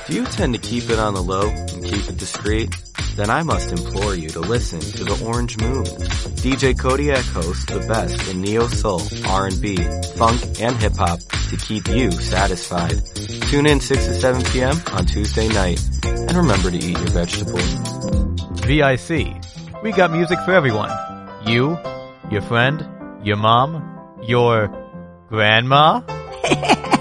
Do you tend to keep it on the low and keep it discreet? Then I must implore you to listen to The Orange Moon. DJ Kodiak hosts the best in neo-soul, R&B, funk, and hip-hop to keep you satisfied. Tune in 6 to 7 p.m. on Tuesday night. And remember to eat your vegetables. VIC. We got music for everyone. You, your friend, your mom, your grandma.